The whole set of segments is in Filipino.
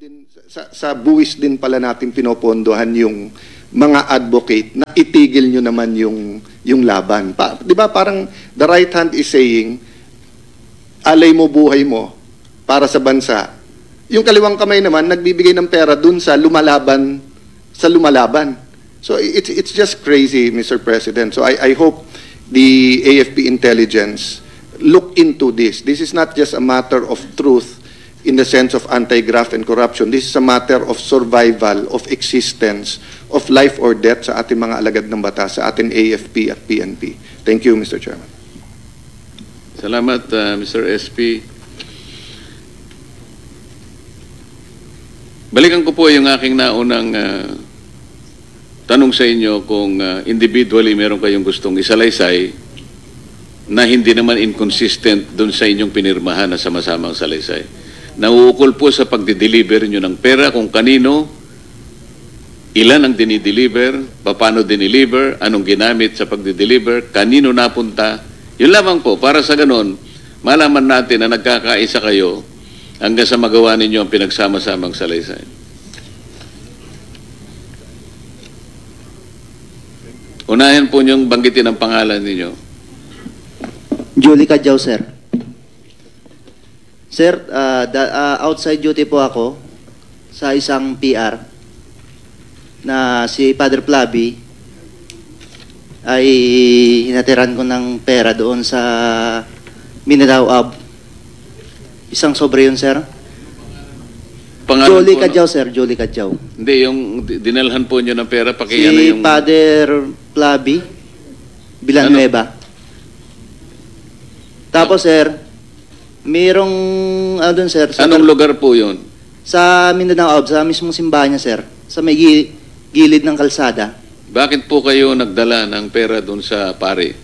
din, sa buwis din pala natin pinopondohan yung mga advocate na itigil nyo naman yung laban. Di ba parang the right hand is saying, alay mo buhay mo para sa bansa. Yung kaliwang kamay naman, nagbibigay ng pera dun sa lumalaban. So it's just crazy, Mr. President. So I hope the AFP intelligence look into this. This is not just a matter of truth in the sense of anti-graft and corruption. This is a matter of survival, of existence, of life or death sa ating mga alagad ng batas, sa ating AFP at PNP. Thank you, Mr. Chairman. Salamat, Mr. SP. Balikan ko po yung aking naunang tanong sa inyo kung individually meron kayong gustong isalaysay na hindi naman inconsistent dun sa inyong pinirmahan na sama-samang salaysay. Nauukol po sa pagdi-deliver nyo ng pera kung kanino, ilan ang dinideliver, paano dinideliver, anong ginamit sa pagdi-deliver, kanino napunta. Yun lamang po, para sa ganon, malaman natin na nagkakaisa kayo hanggang sa magawa ninyo ang pinagsama-samang salaysay. Unahin po niyong banggitin ang pangalan ninyo. Julie Cadjao, sir. Sir, outside duty po ako sa isang PR na si Father Flavi ay hinatiran ko ng pera doon sa Mindanao Ab. Isang sobre yun, sir. Pangalan Julie po, Cadjao, sir. Julie Cadjao. Hindi, yung dinalhan po nyo ng pera, Si pakiyan na yung... Father Flavi Villanueva. Tapos, sir, mayroong, doon, sir. Anong lugar po yun? Sa Mindanao Ab, sa mismong simbahan niya, sir. Sa may gilid ng kalsada. Bakit po kayo nagdala ng pera doon sa pare?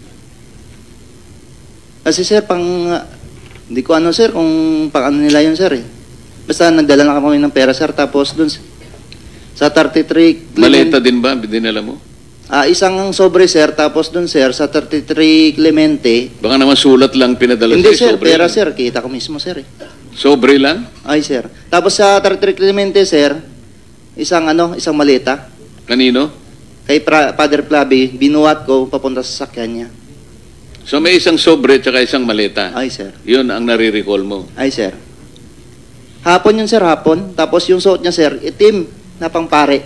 Kasi, sir, hindi ko ano, sir, kung pang ano nila yun, sir, eh. Basta nagdala na kami ng pera, sir. Tapos doon sa 33... Maleta din ba? Dinala mo? Isang sobre, sir. Tapos doon, sir, sa 33 Clemente. Baka naman sulat lang pinadala Hindi, sa'yo, sir. sobre Pera, lang. sir. Kita ko mismo, sir, eh. Sobre lang? Ay, sir. Tapos sa 33 Clemente, sir, isang maleta. Kanino? Kay Father Flavi, binuhat ko papunta sa sakyan niya. So may isang sobre at isang maleta. Ay, sir. Yun ang nare-recall mo. Ay, sir. Hapon yun, sir, hapon. Tapos yung suot niya, sir, itim na pangpare.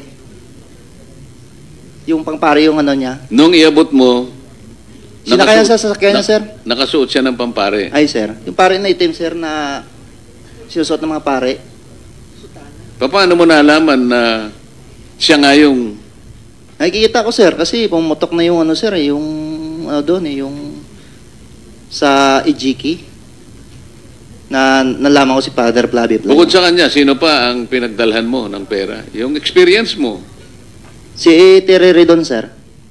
Yung pangpare yung ano niya. Nung iabot mo, Sinakay sa sasakyan niya, sir? Nakasuot siya ng pampare. Ay, sir. Yung pare na itim, sir, na sinusuot ng mga pare. Paano mo nalaman na siya nga yung... Nakikita ko, sir, kasi pumutok na yung ano, sir, yung ano doon, yung sa Ijiki. Na nalaman ko si Father Flavi. Bukod sa kanya, sino pa ang pinagdalhan mo ng pera? Yung experience mo. Si Terry Redon, sir.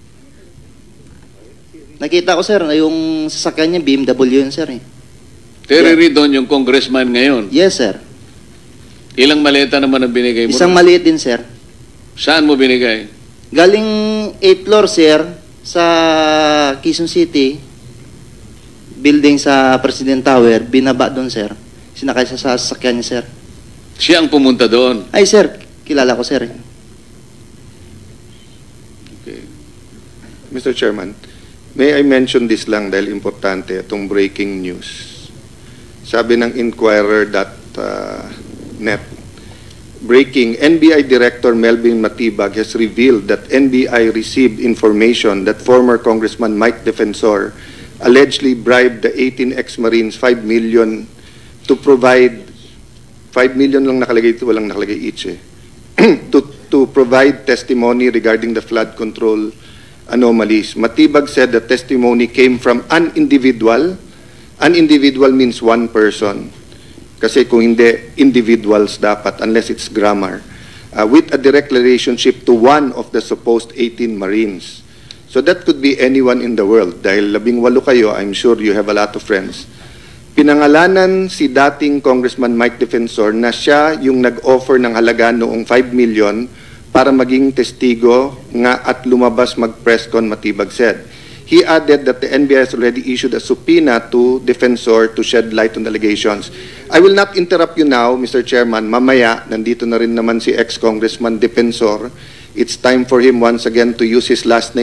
Nakita ko, sir, na yung sasakyan niya, BMW yun, sir. Eh. Terry Redon, yung congressman ngayon. Yes, sir. Ilang maleta naman ang binigay mo? Isang maliit din, sir. Saan mo binigay? Galing 8th floor, sir, sa Quezon City, building sa President Tower, binaba doon, sir. Sinakay sa sasakyan niya, sir. Siya ang pumunta doon. Ay, sir, kilala ko, sir. Okay. Mr. Chairman, may I mention this lang dahil importante itong breaking news. Sabi ng Inquirer.net, breaking, NBI Director Melvin Matibag has revealed that NBI received information that former Congressman Mike Defensor allegedly bribed the 18 ex-Marines 5 million to provide 5 million lang nakalagay ito, walang nakalagay each eh. to provide testimony regarding the flood control anomalies. Matibag said the testimony came from an individual. An individual means one person. Kasi kung hindi, individuals dapat, unless it's grammar. With a direct relationship to one of the supposed 18 Marines. So that could be anyone in the world. Dahil 18 kayo, I'm sure you have a lot of friends. Pinangalanan si dating Congressman Mike Defensor na siya yung nag-offer ng halaga noong 5 million para maging testigo nga at lumabas mag-press con, Matibag said. He added that the NBI has already issued a subpoena to Defensor to shed light on the allegations. I will not interrupt you now, Mr. Chairman. Mamaya, nandito na rin naman si ex-Congressman Defensor. It's time for him once again to use his last name